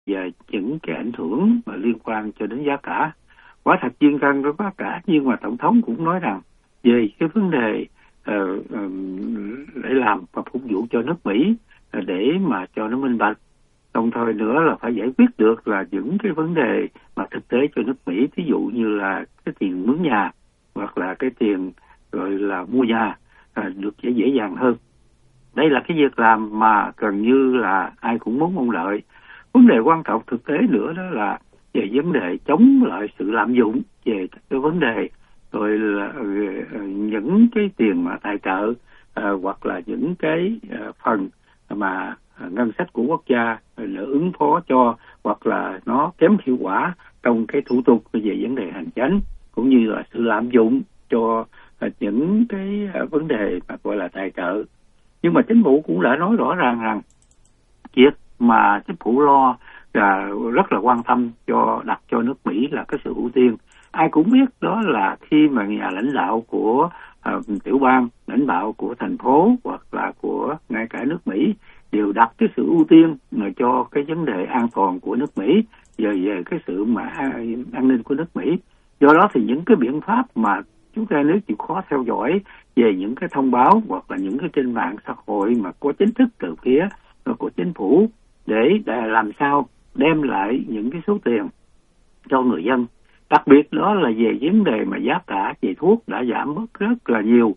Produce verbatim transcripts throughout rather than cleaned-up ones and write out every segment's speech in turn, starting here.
về những cái ảnh hưởng mà liên quan cho đến giá cả. Quả thật chuyên cân với giá cả, nhưng mà Tổng thống cũng nói rằng về cái vấn đề uh, um, để làm và phục vụ cho nước Mỹ uh, để mà cho nó minh bạch. Đồng thời nữa là phải giải quyết được là những cái vấn đề mà thực tế cho nước Mỹ, ví dụ như là cái tiền mướn nhà hoặc là cái tiền gọi là mua nhà à, được dễ dễ dàng hơn. Đây là cái việc làm mà gần như là ai cũng muốn mong đợi. Vấn đề quan trọng thực tế nữa đó là về vấn đề chống lại sự lạm dụng về cái vấn đề rồi là những cái tiền mà tài trợ à, hoặc là những cái à, phần mà ngân sách của quốc gia là ứng phó cho, hoặc là nó kém hiệu quả trong cái thủ tục về vấn đề hành chính, cũng như là sự lạm dụng cho những cái vấn đề mà gọi là tài trợ. Nhưng mà chính phủ cũng đã nói rõ ràng rằng việc mà chính phủ lo là rất là quan tâm cho đặt cho nước Mỹ là cái sự ưu tiên. Ai cũng biết đó là khi mà nhà lãnh đạo của uh, tiểu bang, lãnh đạo của thành phố hoặc là của ngay cả nước Mỹ đều đặt cái sự ưu tiên mà cho cái vấn đề an toàn của nước Mỹ, về về cái sự mà an ninh của nước Mỹ. Do đó thì những cái biện pháp mà chúng ta nếu chịu khó theo dõi về những cái thông báo hoặc là những cái trên mạng xã hội mà có chính thức từ phía của chính phủ để, để làm sao đem lại những cái số tiền cho người dân. Đặc biệt đó là về vấn đề mà giá cả về thuốc đã giảm bớt rất là nhiều,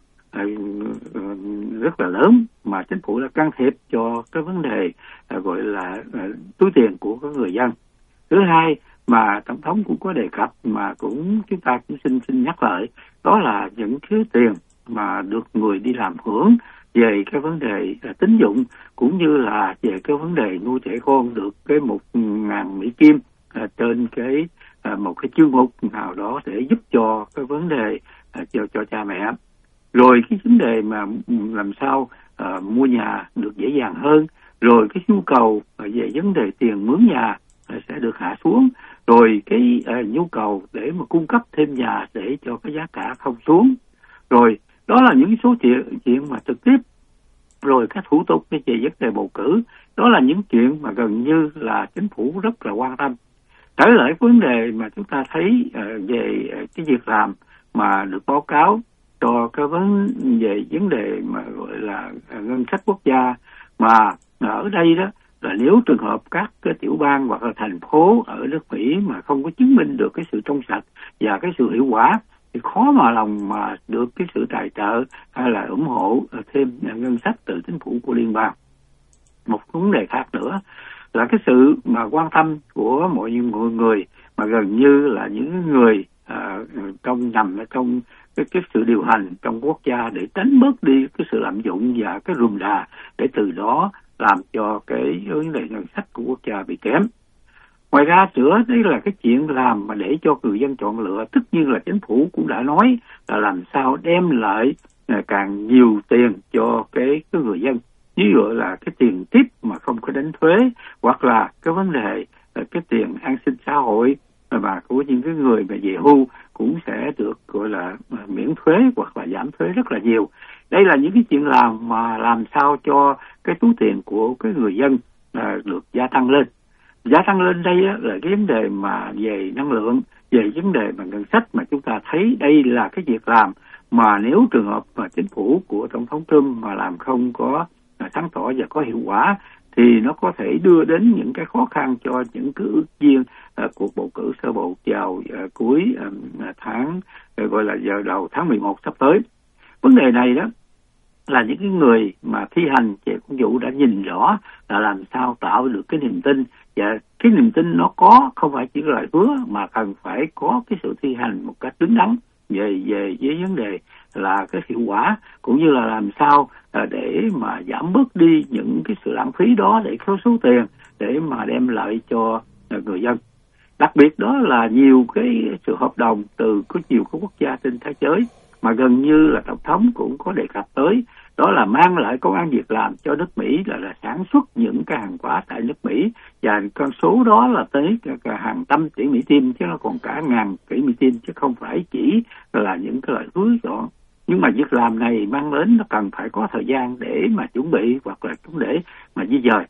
rất là lớn, mà chính phủ đã can thiệp cho cái vấn đề gọi là túi tiền của các người dân. Thứ hai mà Tổng thống cũng có đề cập mà cũng chúng ta cũng xin xin nhắc lại, đó là những cái tiền mà được người đi làm hưởng về cái vấn đề tín dụng, cũng như là về cái vấn đề nuôi trẻ con được cái một ngàn Mỹ Kim à, trên cái à, một cái chương mục nào đó để giúp cho cái vấn đề à, cho cho cha mẹ. Rồi cái vấn đề mà làm sao à, mua nhà được dễ dàng hơn, rồi cái nhu cầu về vấn đề tiền mướn nhà à, sẽ được hạ xuống, rồi cái à, nhu cầu để mà cung cấp thêm nhà để cho cái giá cả không xuống. Rồi đó là những số chuyện chuyện mà trực tiếp. Rồi các thủ tục về vấn đề bầu cử, đó là những chuyện mà gần như là chính phủ rất là quan tâm. Trở lại vấn đề mà chúng ta thấy uh, về cái việc làm mà được báo cáo cho cái vấn về vấn đề mà gọi là uh, ngân sách quốc gia, mà ở đây đó là nếu trường hợp các cái tiểu bang hoặc là thành phố ở nước Mỹ mà không có chứng minh được cái sự trong sạch và cái sự hiệu quả thì khó mà lòng mà được cái sự tài trợ hay là ủng hộ thêm ngân sách từ chính phủ của liên bang. Một vấn đề khác nữa là cái sự mà quan tâm của mọi người, người mà gần như là những người à, trong nằm ở trong cái, cái sự điều hành trong quốc gia để tránh bớt đi cái sự lạm dụng và cái rườm rà, để từ đó làm cho cái vấn đề ngân sách của quốc gia bị kém. Ngoài ra nữa, đấy là cái chuyện làm mà để cho người dân chọn lựa, tất nhiên là chính phủ cũng đã nói là làm sao đem lại càng nhiều tiền cho cái, cái người dân. Ví dụ là cái tiền tiếp mà không có đánh thuế, hoặc là cái vấn đề cái tiền an sinh xã hội mà của những cái người mà về hưu cũng sẽ được gọi là miễn thuế hoặc là giảm thuế rất là nhiều. Đây là những cái chuyện làm mà làm sao cho cái túi tiền của cái người dân được gia tăng lên. Giá tăng lên đây là cái vấn đề mà về năng lượng, về vấn đề mà ngân sách, mà chúng ta thấy đây là cái việc làm mà nếu trường hợp mà chính phủ của Tổng thống Trump mà làm không có sáng tỏ và có hiệu quả thì nó có thể đưa đến những cái khó khăn cho những cái ứng viên uh, cuộc bầu cử sơ bộ vào uh, cuối uh, tháng uh, gọi là vào đầu tháng mười một sắp tới. Vấn đề này đó là những cái người mà thi hành về công vụ đã nhìn rõ là làm sao tạo được cái niềm tin, và cái niềm tin nó có không phải chỉ là lời hứa mà cần phải có cái sự thi hành một cách đúng đắn về về với vấn đề là cái hiệu quả, cũng như là làm sao để mà giảm bớt đi những cái sự lãng phí đó để có số tiền để mà đem lại cho người dân. Đặc biệt đó là nhiều cái sự hợp đồng từ có nhiều cái quốc gia trên thế giới mà gần như là Tổng thống cũng có đề cập tới, đó là mang lại công ăn việc làm cho nước Mỹ, là, là sản xuất những cái hàng hóa tại nước Mỹ, và con số đó là tới cả hàng trăm tỷ Mỹ Kim, chứ nó còn cả ngàn tỷ Mỹ Kim, chứ không phải chỉ là những cái lời hứa đó. Nhưng mà việc làm này mang đến nó cần phải có thời gian để mà chuẩn bị hoặc là cũng để mà di dời.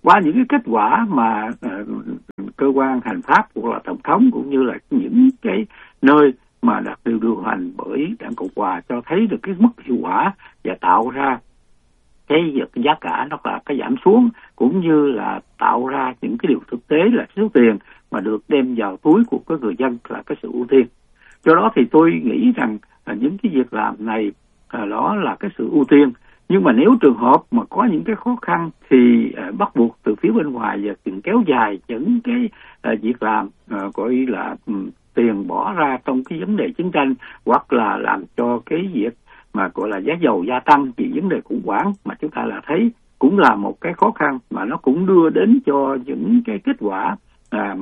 qua những cái kết quả mà uh, cơ quan hành pháp hoặc là tổng thống cũng như là những cái nơi mà được điều điều hành bởi Đảng Cộng Hòa cho thấy được cái mức hiệu quả và tạo ra cái giá cả nó là cái giảm xuống, cũng như là tạo ra những cái điều thực tế là số tiền mà được đem vào túi của cái người dân là cái sự ưu tiên. Do đó thì tôi nghĩ rằng là những cái việc làm này à, đó là cái sự ưu tiên. Nhưng mà nếu trường hợp mà có những cái khó khăn thì à, bắt buộc từ phía bên ngoài và từng kéo dài những cái à, việc làm à, gọi là um, tiền bỏ ra trong cái vấn đề chiến tranh, hoặc là làm cho cái việc mà gọi là giá dầu gia tăng vì vấn đề khủng hoảng, mà chúng ta là thấy cũng là một cái khó khăn mà nó cũng đưa đến cho những cái kết quả à,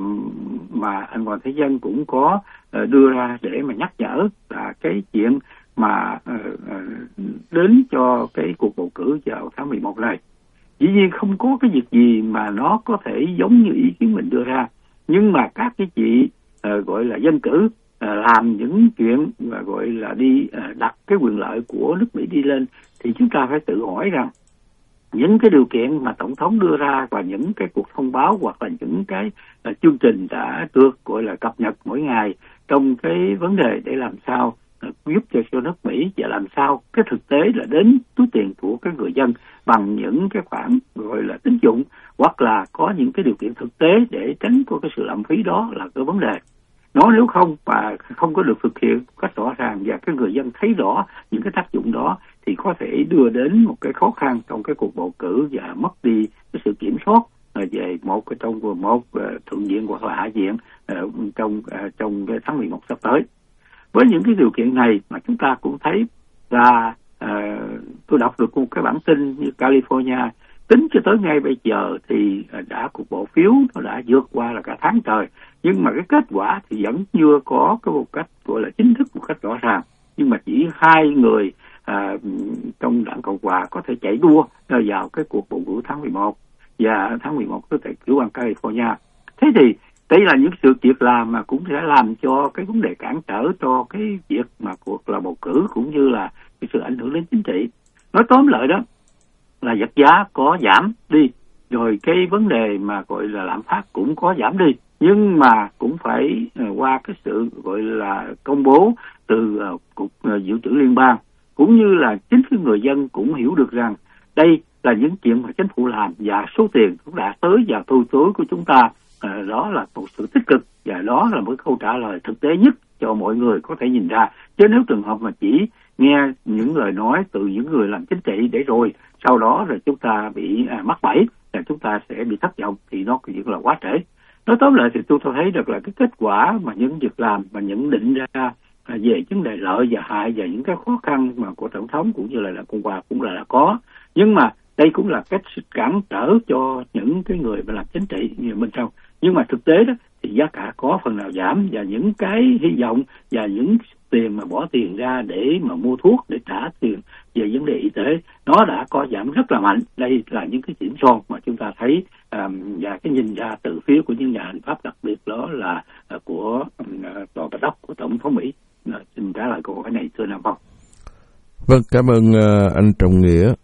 mà anh Hoàng Thế Dân cũng có uh, đưa ra để mà nhắc nhở là cái chuyện mà uh, uh, đến cho cái cuộc bầu cử vào tháng mười một này. Dĩ nhiên không có cái việc gì mà nó có thể giống như ý kiến mình đưa ra, nhưng mà các cái chị uh, gọi là dân cử uh, làm những chuyện mà gọi là đi uh, đặt cái quyền lợi của nước Mỹ đi lên, thì chúng ta phải tự hỏi rằng những cái điều kiện mà tổng thống đưa ra và những cái cuộc thông báo hoặc là những cái uh, chương trình đã được gọi là cập nhật mỗi ngày trong cái vấn đề để làm sao uh, giúp cho, cho nước Mỹ, và làm sao cái thực tế là đến túi tiền của cái người dân bằng những cái khoản gọi là tín dụng, hoặc là có những cái điều kiện thực tế để tránh có cái sự lãng phí, đó là cái vấn đề. Nó nếu không và không có được thực hiện cách rõ ràng và cái người dân thấy rõ những cái tác dụng đó thì có thể đưa đến một cái khó khăn trong cái cuộc bầu cử và mất đi cái sự kiểm soát về một cái trong một thượng viện hoặc là hạ viện trong trong cái tháng mười một sắp tới. Với những cái điều kiện này mà chúng ta cũng thấy là uh, tôi đọc được một cái bản tin như California tính cho tới ngay bây giờ thì đã cuộc bỏ phiếu nó đã vượt qua là cả tháng trời, nhưng mà cái kết quả thì vẫn chưa có cái một cách gọi là chính thức một cách rõ ràng. Nhưng mà chỉ hai người à, trong Đảng Cộng Hòa có thể chạy đua vào cái cuộc bầu cử tháng mười một, và tháng mười một có thể cử quan California. Thế thì đây là những sự việc làm mà cũng sẽ làm cho cái vấn đề cản trở cho cái việc mà cuộc là bầu cử, cũng như là cái sự ảnh hưởng đến chính trị. Nói tóm lại đó là vật giá có giảm đi, rồi cái vấn đề mà gọi là lạm phát cũng có giảm đi, nhưng mà cũng phải uh, qua cái sự gọi là công bố từ uh, cục uh, dự trữ liên bang, cũng như là chính cái người dân cũng hiểu được rằng đây là những chuyện mà chính phủ làm và số tiền cũng đã tới vào thu túi của chúng ta. Uh, đó là một sự tích cực, và đó là một câu trả lời thực tế nhất cho mọi người có thể nhìn ra. Chứ nếu trường hợp mà chỉ nghe những lời nói từ những người làm chính trị để rồi sau đó rồi chúng ta bị à, mắc bẫy và chúng ta sẽ bị thất vọng thì nó cũng là quá trễ. Nói tóm lại thì tôi thấy được là cái kết quả mà những việc làm mà nhận định ra à, về vấn đề lợi và hại và những cái khó khăn mà của tổng thống cũng như là Đảng Cộng Hòa cũng là, là có, nhưng mà đây cũng là cách cản trở cho những cái người mà làm chính trị như bên trong. Nhưng mà thực tế đó thì giá cả có phần nào giảm, và những cái hy vọng và những tiền mà bỏ tiền ra để mà mua thuốc, để trả tiền về vấn đề y tế, nó đã có giảm rất là mạnh. Đây là những cái điểm son mà chúng ta thấy um, và cái nhìn ra từ phía của những nhà hành pháp, đặc biệt đó là uh, của uh, tòa bạch ốc của tổng thống Mỹ. Uh, xin trả lời câu hỏi này thưa Nam Phong. Vâng, cảm ơn uh, anh Trọng Nghĩa.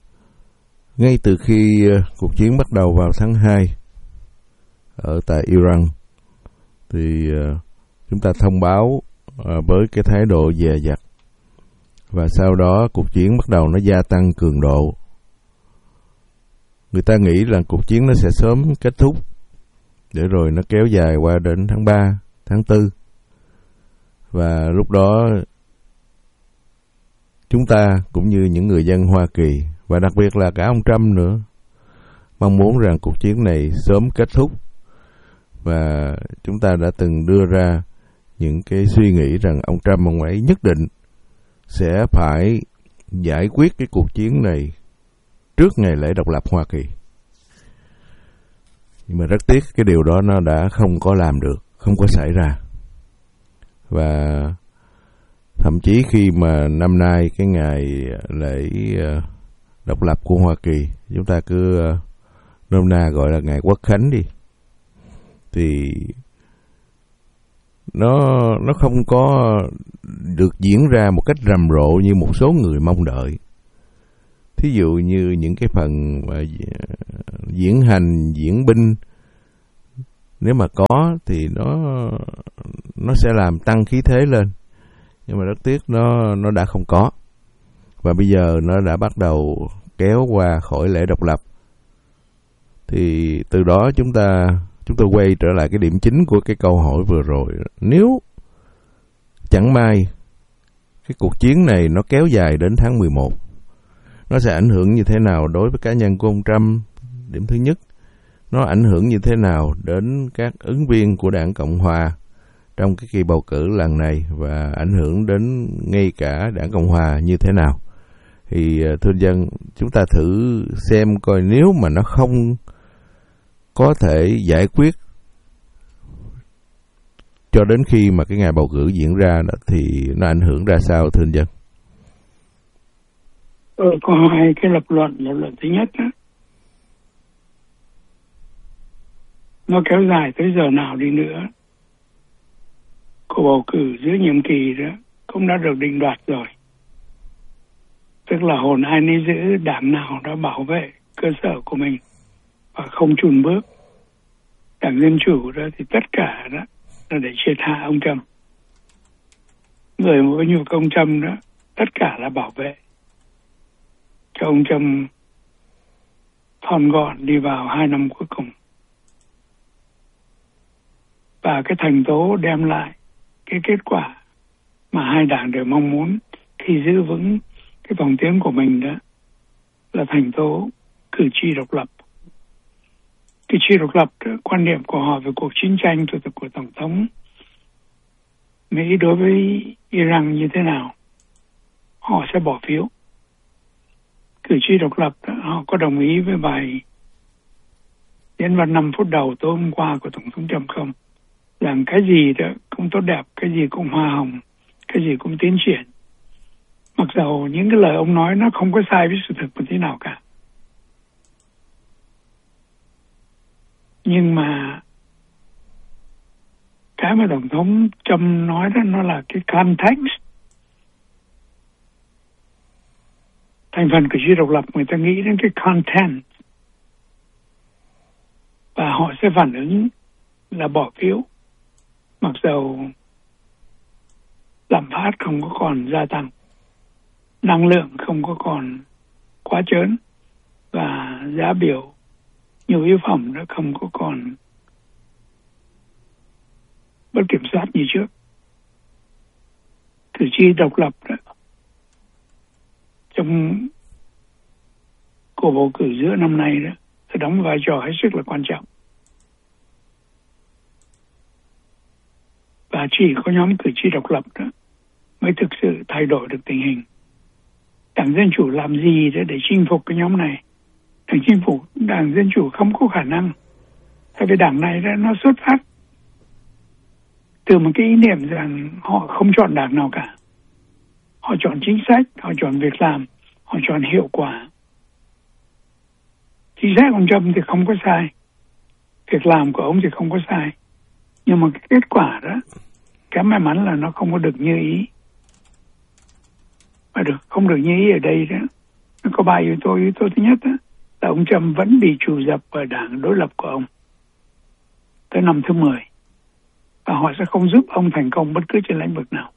Ngay từ khi uh, cuộc chiến bắt đầu vào tháng hai ở tại Iran thì uh, chúng ta thông báo À, với cái thái độ dè dặt, và sau đó cuộc chiến bắt đầu nó gia tăng cường độ. Người ta nghĩ là cuộc chiến nó sẽ sớm kết thúc, để rồi nó kéo dài qua đến tháng ba, tháng tư, và lúc đó chúng ta cũng như những người dân Hoa Kỳ, và đặc biệt là cả ông Trump nữa, mong muốn rằng cuộc chiến này sớm kết thúc. Và chúng ta đã từng đưa ra những cái suy nghĩ rằng ông Trump ông ấy nhất định sẽ phải giải quyết cái cuộc chiến này trước ngày lễ độc lập Hoa Kỳ. Nhưng mà rất tiếc cái điều đó nó đã không có làm được, không có xảy ra. Và thậm chí khi mà năm nay cái ngày lễ độc lập của Hoa Kỳ, chúng ta cứ nôm na gọi là ngày Quốc khánh đi, thì nó nó không có được diễn ra một cách rầm rộ như một số người mong đợi. Thí dụ như những cái phần mà diễn hành, diễn binh, nếu mà có thì nó nó sẽ làm tăng khí thế lên. Nhưng mà rất tiếc nó nó đã không có. Và bây giờ nó đã bắt đầu kéo qua khỏi lễ độc lập. Thì từ đó chúng ta chúng tôi quay trở lại cái điểm chính của cái câu hỏi vừa rồi. Nếu chẳng may cái cuộc chiến này nó kéo dài đến tháng mười một, nó sẽ ảnh hưởng như thế nào đối với cá nhân của ông Trump? Điểm thứ nhất, nó ảnh hưởng như thế nào đến các ứng viên của Đảng Cộng Hòa trong cái kỳ bầu cử lần này, và ảnh hưởng đến ngay cả Đảng Cộng Hòa như thế nào? Thì thưa dân, chúng ta thử xem coi nếu mà nó không có thể giải quyết cho đến khi mà cái ngày bầu cử diễn ra đó, thì nó ảnh hưởng ra sao thưa dân? Ừ, có hai cái lập luận. Lập luận thứ nhất đó, nó kéo dài tới giờ nào đi nữa, cuộc bầu cử giữa nhiệm kỳ đó cũng đã được định đoạt rồi. Tức là hồn ai nấy giữ, đảng nào đã bảo vệ cơ sở của mình và không chùn bước. Đảng Dân Chủ đó thì tất cả đó là để triệt hạ ông Trump. Người mà có nhu cầu ông Trump đó, tất cả là bảo vệ cho ông Trump thon gọn đi vào hai năm cuối cùng. Và cái thành tố đem lại cái kết quả mà hai đảng đều mong muốn khi giữ vững cái vòng tiếng của mình đó là thành tố cử tri độc lập. Cử tri độc lập đó, quan điểm của họ về cuộc chiến tranh của, của Tổng thống Mỹ đối với Iran như thế nào, họ sẽ bỏ phiếu. Cử tri độc lập đó, họ có đồng ý với bài diễn văn năm phút đầu tối hôm qua của Tổng thống Trump không? Rằng cái gì đó cũng tốt đẹp, cái gì cũng hoa hồng, cái gì cũng tiến triển. Mặc dù những cái lời ông nói nó không có sai với sự thật một tí nào cả. Nhưng mà cái mà Tổng thống Trump nói đó nó là cái context. Thành phần cử tri độc lập người ta nghĩ đến cái content. Và họ sẽ phản ứng là bỏ phiếu. Mặc dù lạm phát không có còn gia tăng, năng lượng không có còn quá trớn, và giá biểu nhiều yếu phẩm nó không có còn bất kiểm soát như trước. Cử tri độc lập đó, trong cuộc bầu cử giữa năm nay đó sẽ đóng vai trò hết sức là quan trọng. Và chỉ có nhóm cử tri độc lập đó mới thực sự thay đổi được tình hình. Đảng Dân Chủ làm gì để, để chinh phục cái nhóm này? Đảng chinh phục Đảng Dân Chủ không có khả năng. Tại vì đảng này đó, nó xuất phát từ một cái ý niệm rằng họ không chọn đảng nào cả. Họ chọn chính sách, họ chọn việc làm, họ chọn hiệu quả. Chính sách ông Trump thì không có sai, việc làm của ông thì không có sai. Nhưng mà cái kết quả đó, cái may mắn là nó không có được như ý. Mà được không được như ý ở đây đó, nó có ba yếu tố. Yếu tố thứ nhất đó, là ông Trump vẫn bị trù dập ở đảng đối lập của ông tới năm thứ mười. Và họ sẽ không giúp ông thành công bất cứ trên lĩnh vực nào.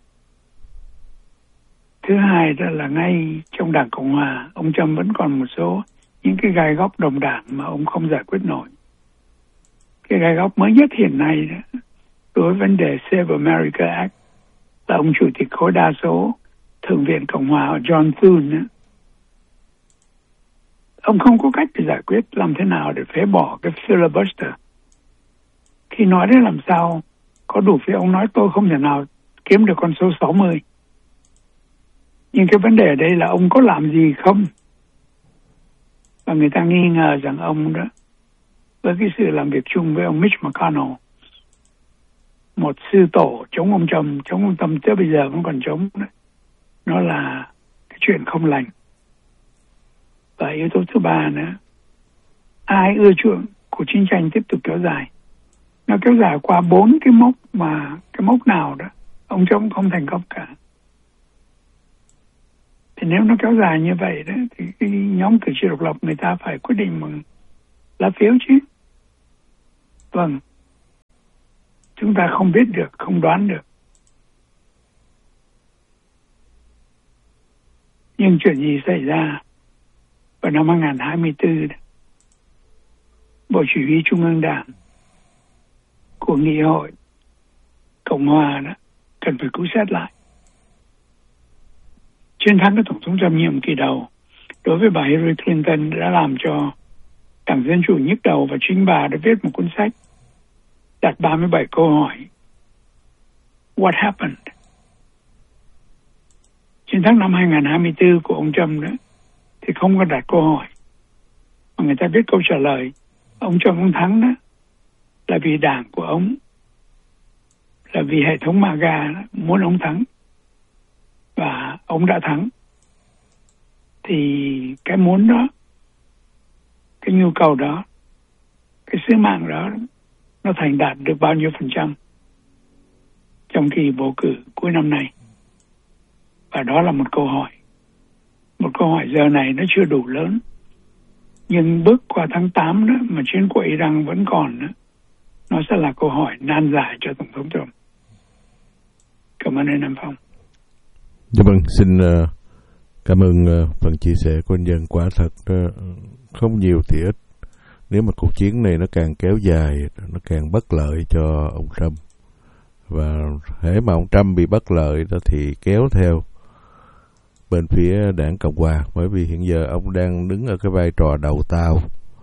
Thứ hai đó là ngay trong Đảng Cộng Hòa, ông Trump vẫn còn một số những cái gai góc đồng đảng mà ông không giải quyết nổi. Cái gai góc mới nhất hiện nay đó, đối với vấn đề Save America Act là ông chủ tịch khối đa số Thượng viện Cộng Hòa John Thune. Ông không có cách để giải quyết làm thế nào để phế bỏ cái filibuster. Khi nói đến làm sao có đủ phiếu, ông nói tôi không thể nào kiếm được con số sáu mươi. Nhưng cái vấn đề ở đây là ông có làm gì không? Và người ta nghi ngờ rằng ông đó, với cái sự làm việc chung với ông Mitch McConnell, một sư tổ chống ông Trump, chống ông Trump tới bây giờ vẫn còn chống đó, nó là cái chuyện không lành. Và yếu tố thứ ba nữa, ai ưa chuộng cuộc chiến tranh tiếp tục kéo dài. Nó kéo dài qua bốn cái mốc mà cái mốc nào đó ông Trump không thành công cả. Thì nếu nó kéo dài như vậy đó, thì cái nhóm cử tri độc lập người ta phải quyết định bằng lá phiếu chứ. Vâng, chúng ta không biết được, không đoán được. Nhưng chuyện gì xảy ra vào năm hai không hai tư, Bộ Chỉ huy Trung ương Đảng của Nghị hội Cộng hòa đó cần phải cứu xét lại. Chiến thắng của Tổng thống Trump nhiệm kỳ đầu đối với bà Hillary Clinton đã làm cho Đảng Dân Chủ nhức đầu, và chính bà đã viết một cuốn sách đặt ba mươi bảy câu hỏi What happened? Chiến thắng năm hai không hai tư của ông Trump đó thì không có đặt câu hỏi, mà người ta biết câu trả lời. Ông Trump ông thắng đó là vì đảng của ông, là vì hệ thống MAGA muốn ông thắng, và ông đã thắng. Thì cái muốn đó, cái nhu cầu đó, cái sứ mạng đó, nó thành đạt được bao nhiêu phần trăm trong kỳ bầu cử cuối năm nay? Và đó là một câu hỏi. Một câu hỏi giờ này nó chưa đủ lớn, nhưng bước qua tháng tám đó mà chiến của Iran vẫn còn đó, nó sẽ là câu hỏi nan giải cho Tổng thống Trump. Cảm ơn anh Nam Phong. Dạ vâng, xin uh, cảm ơn uh, phần chia sẻ của anh Dân. Quả thật uh, không nhiều thì ít. Nếu mà cuộc chiến này nó càng kéo dài, nó càng bất lợi cho ông Trump. Và hễ mà ông Trump bị bất lợi đó thì kéo theo bên phía đảng Cộng hòa, bởi vì hiện giờ ông đang đứng ở cái vai trò đầu tàu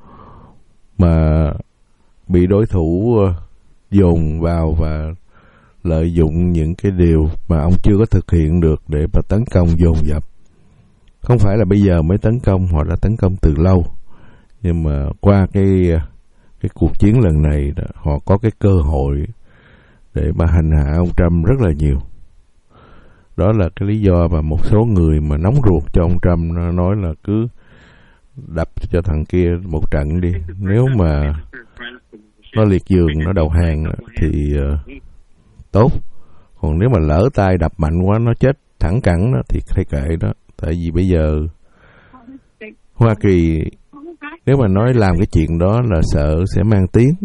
mà bị đối thủ uh, dồn vào và lợi dụng những cái điều mà ông chưa có thực hiện được để mà tấn công dồn dập. Không phải là bây giờ mới tấn công, họ đã tấn công từ lâu, nhưng mà qua cái cái cuộc chiến lần này đó, họ có cái cơ hội để mà hành hạ ông Trump rất là nhiều. Đó là cái lý do mà một số người mà nóng ruột cho ông Trump nó nói là cứ đập cho thằng kia một trận đi, nếu mà nó liệt giường, nó đầu hàng thì uh, tốt. Còn nếu mà lỡ tay đập mạnh quá, nó chết thẳng cẳng đó, thì thay kệ đó. Tại vì bây giờ Hoa Kỳ nếu mà nói làm cái chuyện đó là sợ sẽ mang tiếng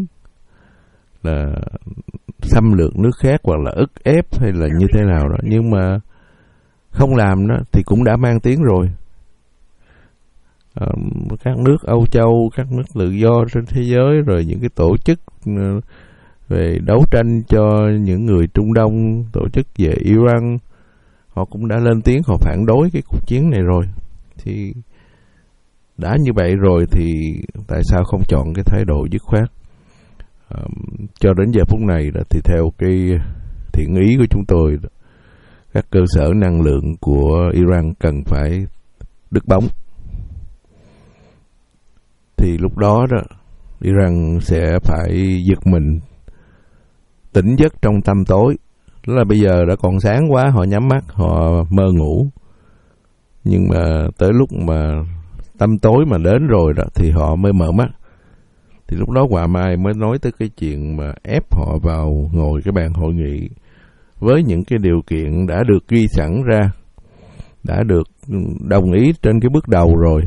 là xâm lược nước khác hoặc là ức ép hay là như thế nào đó. Nhưng mà không làm đó thì cũng đã mang tiếng rồi. À, các nước Âu Châu, các nước tự do trên thế giới, rồi những cái tổ chức về đấu tranh cho những người Trung Đông, tổ chức về Iran, họ cũng đã lên tiếng, họ phản đối cái cuộc chiến này rồi. Thì đã như vậy rồi thì tại sao không chọn cái thái độ dứt khoát? À, cho đến giờ phút này đó, thì theo cái thiện ý của chúng tôi đó, các cơ sở năng lượng của Iran cần phải đứt bóng. Thì lúc đó đó Iran sẽ phải giật mình, tỉnh giấc trong tăm tối. Đó là bây giờ đã còn sáng quá, họ nhắm mắt, họ mơ ngủ. Nhưng mà tới lúc mà tăm tối mà đến rồi đó thì họ mới mở mắt. Thì lúc đó Hòa Mai mới nói tới cái chuyện mà ép họ vào ngồi cái bàn hội nghị với những cái điều kiện đã được ghi sẵn ra, đã được đồng ý trên cái bước đầu rồi.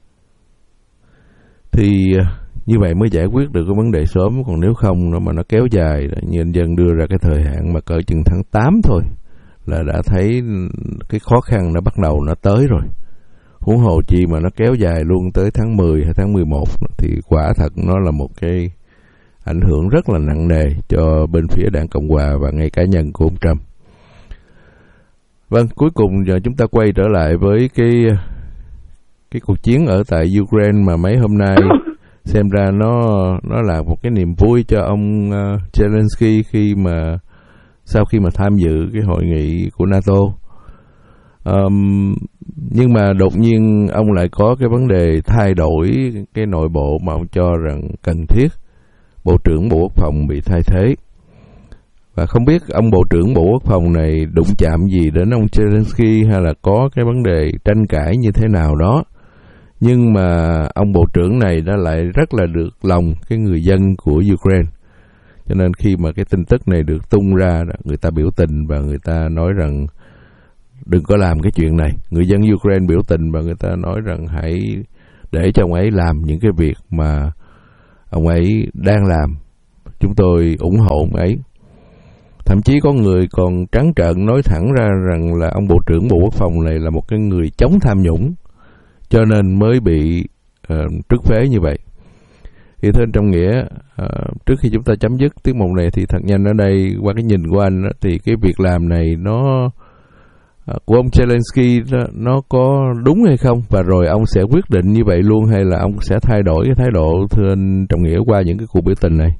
Thì như vậy mới giải quyết được cái vấn đề sớm. Còn nếu không nó mà nó kéo dài, như anh Dân đưa ra cái thời hạn mà cỡ chừng tháng tám thôi là đã thấy cái khó khăn nó bắt đầu nó tới rồi. Huống hồ chi mà nó kéo dài luôn tới tháng mười hay tháng mười một thì quả thật nó là một cái ảnh hưởng rất là nặng nề cho bên phía đảng Cộng hòa và ngay cá nhân của ông Trump. Vâng, cuối cùng giờ chúng ta quay trở lại với cái cái cuộc chiến ở tại Ukraine mà mấy hôm nay xem ra nó nó là một cái niềm vui cho ông uh, Zelensky khi mà sau khi mà tham dự cái hội nghị của NATO. Um, nhưng mà đột nhiên ông lại có cái vấn đề thay đổi cái nội bộ mà ông cho rằng cần thiết. Bộ trưởng Bộ Quốc phòng bị thay thế. Và không biết ông Bộ trưởng Bộ Quốc phòng này đụng chạm gì đến ông Zelensky hay là có cái vấn đề tranh cãi như thế nào đó. Nhưng mà ông Bộ trưởng này đã lại rất là được lòng cái người dân của Ukraine. Cho nên khi mà cái tin tức này được tung ra, người ta biểu tình và người ta nói rằng đừng có làm cái chuyện này. Người dân Ukraine biểu tình và người ta nói rằng hãy để cho ông ấy làm những cái việc mà ông ấy đang làm. Chúng tôi ủng hộ ông ấy. Thậm chí có người còn trắng trợn nói thẳng ra rằng là ông Bộ trưởng Bộ Quốc phòng này là một cái người chống tham nhũng, cho nên mới bị uh, trức phế như vậy. Thì thưa anh Trọng Nghĩa, uh, trước khi chúng ta chấm dứt tiết mục này thì thật nhanh ở đây, qua cái nhìn của anh đó, thì cái việc làm này nó uh, của ông Zelensky đó, nó có đúng hay không? Và rồi ông sẽ quyết định như vậy luôn hay là ông sẽ thay đổi cái thái độ, thưa anh Trọng Nghĩa, qua những cái cuộc biểu tình này?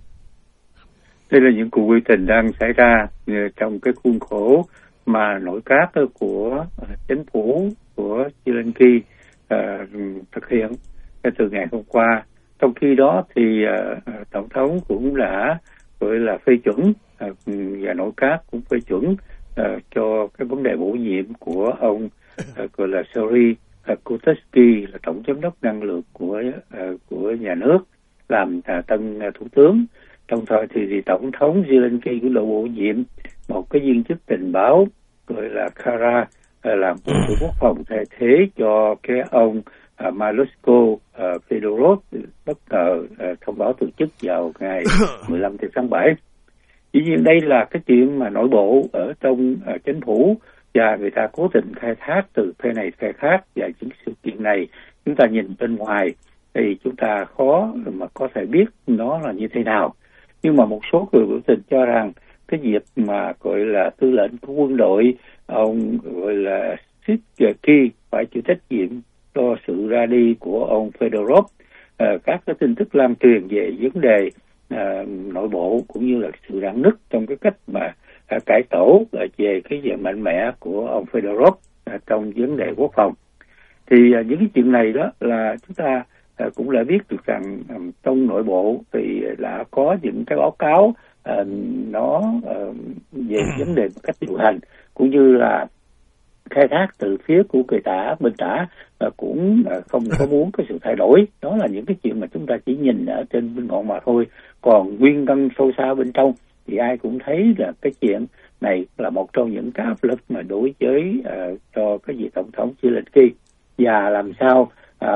Đây là những cuộc biểu tình đang xảy ra trong cái khuôn khổ mà nội các của chính phủ của Zelensky uh, thực hiện từ ngày hôm qua. Trong khi đó thì uh, tổng thống cũng đã gọi là phê chuẩn uh, và nội các cũng phê chuẩn uh, cho cái vấn đề bổ nhiệm của ông uh, gọi là Serhiy uh, Kotevsky là tổng giám đốc năng lượng của uh, của nhà nước làm uh, tân uh, thủ tướng. Đồng thời thì, thì tổng thống Zelensky cũng đã bổ nhiệm một cái viên chức tình báo gọi là Kara uh, làm bộ trưởng quốc phòng thay thế cho cái ông uh, Malusko uh, Fedorov bất ngờ uh, thông báo từ chức vào ngày mười lăm tháng bảy. Dĩ nhiên đây là cái chuyện mà nội bộ ở trong uh, chính phủ và người ta cố tình khai thác từ phe này phe khác, và những sự kiện này chúng ta nhìn bên ngoài thì chúng ta khó mà có thể biết nó là như thế nào. Nhưng mà một số người biểu tình cho rằng cái việc mà gọi là tư lệnh của quân đội ông gọi là Sitki phải chịu trách nhiệm cho sự ra đi của ông Fedorov, à, các cái tin tức lan truyền về vấn đề à, nội bộ cũng như là sự rạn nứt trong cái cách mà à, cải tổ à, về cái việc mạnh mẽ của ông Fedorov à, trong vấn đề quốc phòng. Thì à, những cái chuyện này đó là chúng ta À, cũng đã biết được rằng um, trong nội bộ thì đã có những cái báo cáo uh, nó uh, về vấn đề cách điều hành cũng như là khai thác từ phía của người tả bên tả uh, cũng uh, không có muốn cái sự thay đổi. Đó là những cái chuyện mà chúng ta chỉ nhìn ở trên bên ngọn mà thôi, còn nguyên căn sâu xa bên trong thì ai cũng thấy là cái chuyện này là một trong những cái áp lực mà đối với uh, cho cái vị tổng thống Zelensky, và làm sao À,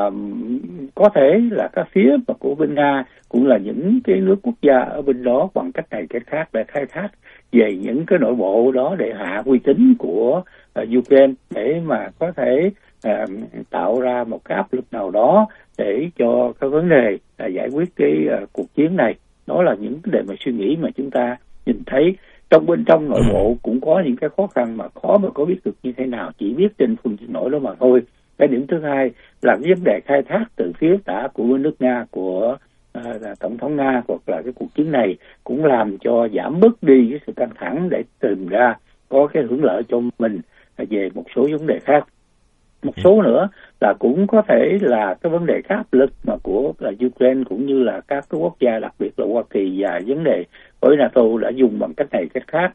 có thể là các phía mà của bên Nga cũng là những cái nước quốc gia ở bên đó bằng cách này cách khác để khai thác về những cái nội bộ đó để hạ uy tín của uh, Ukraine, để mà có thể uh, tạo ra một cái áp lực nào đó để cho cái vấn đề uh, giải quyết cái uh, cuộc chiến này. Đó là những cái đề mà suy nghĩ mà chúng ta nhìn thấy. Trong bên trong nội bộ cũng có những cái khó khăn mà khó mà có biết được như thế nào, chỉ biết trên phương diện nổi đó mà thôi. Cái điểm thứ hai là vấn đề khai thác từ phía tả của nước Nga, của uh, tổng thống Nga, hoặc là cái cuộc chiến này cũng làm cho giảm bớt đi cái sự căng thẳng để tìm ra có cái hưởng lợi cho mình về một số vấn đề khác. Một số nữa là cũng có thể là cái vấn đề áp lực mà của là Ukraine cũng như là các cái quốc gia, đặc biệt là Hoa Kỳ và vấn đề với NATO đã dùng bằng cách này cách khác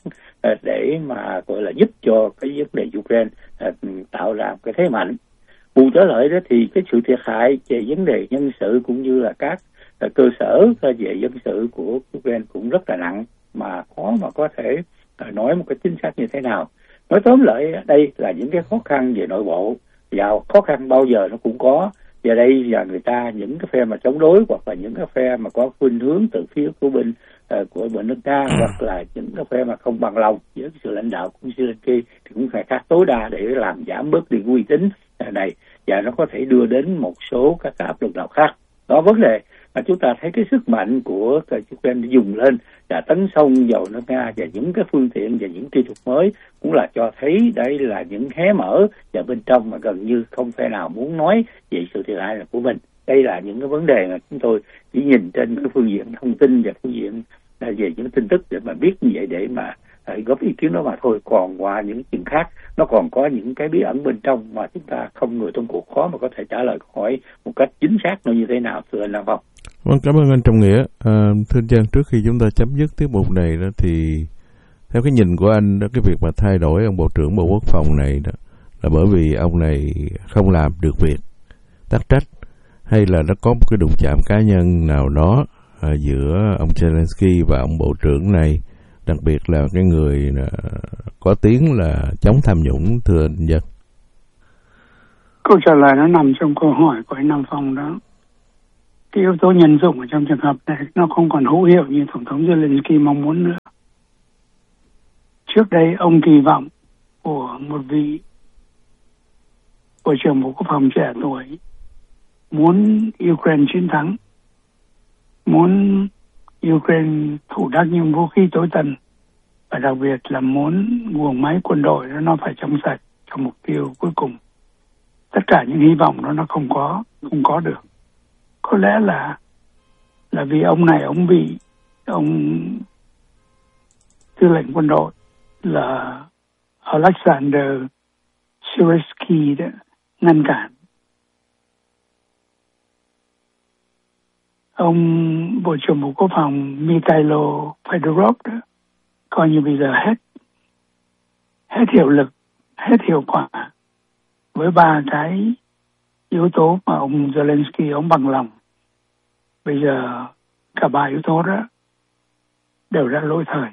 để mà gọi là giúp cho cái vấn đề Ukraine tạo ra cái thế mạnh. Bù trở lại đó thì cái sự thiệt hại về vấn đề nhân sự cũng như là các cơ sở về dân sự của Ukraine cũng rất là nặng, mà khó mà có thể nói một cái chính xác như thế nào. Nói tóm lại đây là những cái khó khăn về nội bộ, và khó khăn bao giờ nó cũng có, và đây là người ta những cái phe mà chống đối hoặc là những cái phe mà có khuynh hướng từ phía của bên uh, của bên nước Nga hoặc là những cái phe mà không bằng lòng với sự lãnh đạo của Zelensky thì cũng phải cắt tối đa để làm giảm bớt đi uy tín này, và nó có thể đưa đến một số các áp lực nào khác. Đó vấn đề mà chúng ta thấy cái sức mạnh của Ukraine dùng lên và tấn công vào nước Nga và những cái phương tiện và những kỹ thuật mới cũng là cho thấy đây là những hé mở và bên trong mà gần như không thể nào muốn nói về sự thiệt hại của mình. Đây là những cái vấn đề mà chúng tôi chỉ nhìn trên cái phương diện thông tin và phương diện về những tin tức để mà biết như vậy để mà góp ý kiến đó mà thôi. Còn qua những chuyện khác nó còn có những cái bí ẩn bên trong mà chúng ta không, người trong cuộc khó mà có thể trả lời hỏi một cách chính xác nó như thế nào, thưa anh Nam Phong. Vâng, cảm ơn anh Trọng Nghĩa. À, thưa anh Trang, trước khi chúng ta chấm dứt tiết mục này đó thì theo cái nhìn của anh đó, cái việc mà thay đổi ông Bộ trưởng Bộ Quốc phòng này đó là bởi vì ông này không làm được việc, tắc trách, hay là nó có một cái đụng chạm cá nhân nào đó à, giữa ông Zelensky và ông Bộ trưởng này, đặc biệt là cái người có tiếng là chống tham nhũng, thưa anh Dân? Câu trả lời nó nằm trong câu hỏi của anh Nam Phong đó. Cái yếu tố nhân dụng ở trong trường hợp này nó không còn hữu hiệu như Tổng thống Zelensky mong muốn nữa. Trước đây ông kỳ vọng của một vị Bộ trưởng Bộ Quốc phòng trẻ tuổi muốn Ukraine chiến thắng, muốn Ukraine thủ đắc những vũ khí tối tân, và đặc biệt là muốn guồng máy quân đội nó phải trong sạch cho mục tiêu cuối cùng. Tất cả những hy vọng đó nó không có không có được. Có lẽ là là vì ông này ông bị ông tư lệnh quân đội là Alexander Syrsky đó ngăn cản. Ông Bộ trưởng Bộ Quốc phòng Mikhailo Fedorov đó coi như bây giờ hết hết hiệu lực, hết hiệu quả với ba cái yếu tố mà ông Zelensky ông bằng lòng. Bây giờ cả ba yếu tố đó đều đã lỗi thời.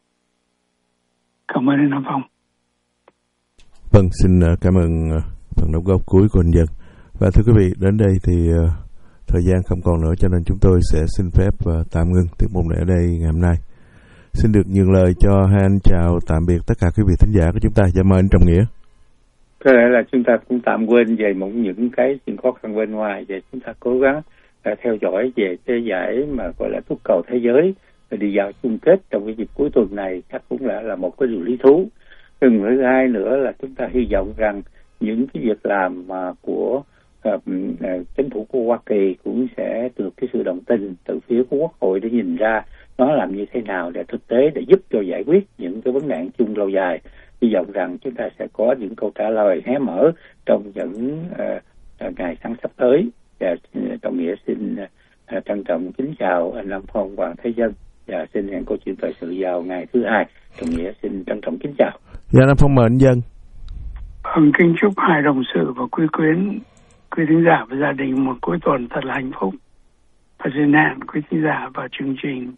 Cảm ơn anh Nam Phong. Vâng, xin cảm ơn phần đóng góp cuối của anh Dân. Và thưa quý vị, đến đây thì uh, thời gian không còn nữa, cho nên chúng tôi sẽ xin phép uh, tạm ngưng tiết mục này ở đây ngày hôm nay. Xin được nhường lời cho hai anh chào tạm biệt tất cả quý vị thính giả của chúng ta. Dạ mời anh Trọng Nghĩa. Có lẽ là chúng ta cũng tạm quên về một những cái chuyện khó khăn bên ngoài, và chúng ta cố gắng uh, theo dõi về cái giải mà gọi là túc cầu thế giới và đi vào chung kết trong cái dịp cuối tuần này, chắc cũng là là một cái điều lý thú. Từng thứ hai nữa là chúng ta hy vọng rằng những cái việc làm mà của uh, uh, chính phủ của Hoa Kỳ cũng sẽ được cái sự đồng tình từ phía của Quốc hội để nhìn ra nó làm như thế nào để thực tế để giúp cho giải quyết những cái vấn nạn chung lâu dài. Hy vọng rằng chúng ta sẽ có những câu trả lời hé mở trong những uh, ngày tháng sắp tới. Và Trọng Nghĩa xin uh, trân trọng kính chào anh Nam Phong, Hoàng Thế Dân, và xin hẹn câu chuyện thời sự vào ngày thứ hai. Trọng Nghĩa xin trân trọng kính chào. Dạ Nam Phong mời anh Dân. Vâng, kính chúc hai đồng sự và quý quyến, quý thính giả và gia đình một cuối tuần thật là hạnh phúc. Và xin hẹn quý thính giả vào chương trình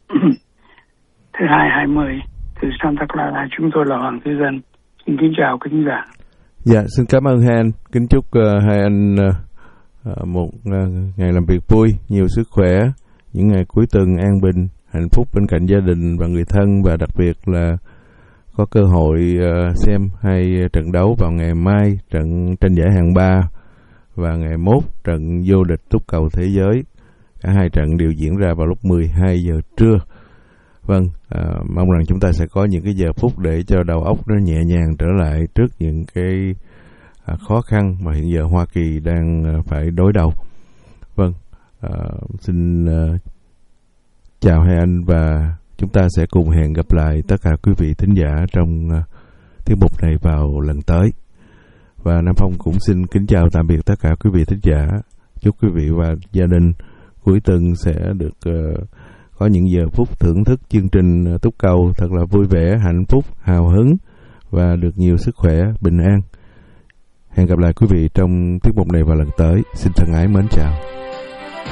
thứ hai hai mươi từ Santa Clara. Chúng tôi là Hoàng Thế Dân. Xin kính chào quý thính giả. Dạ, xin cảm ơn hai anh. Kính chúc uh, hai anh uh, một uh, ngày làm việc vui, nhiều sức khỏe, những ngày cuối tuần an bình, hạnh phúc bên cạnh gia đình và người thân, và đặc biệt là có cơ hội uh, xem hai trận đấu vào ngày mai, trận tranh giải hạng ba và ngày mốt trận vô địch túc cầu thế giới. Cả hai trận đều diễn ra vào lúc mười hai giờ trưa. Vâng, uh, mong rằng chúng ta sẽ có những cái giờ phút để cho đầu óc nó nhẹ nhàng trở lại trước những cái uh, khó khăn mà hiện giờ Hoa Kỳ đang uh, phải đối đầu. Vâng, uh, xin uh, chào hai anh, và chúng ta sẽ cùng hẹn gặp lại tất cả quý vị thính giả trong uh, tiết mục này vào lần tới. Và Nam Phong cũng xin kính chào tạm biệt tất cả quý vị thính giả. Chúc quý vị và gia đình cuối tuần sẽ được uh, có những giờ phút thưởng thức chương trình uh, túc cầu thật là vui vẻ, hạnh phúc, hào hứng và được nhiều sức khỏe, bình an. Hẹn gặp lại quý vị trong tiết mục này vào lần tới. Xin thân ái mến chào.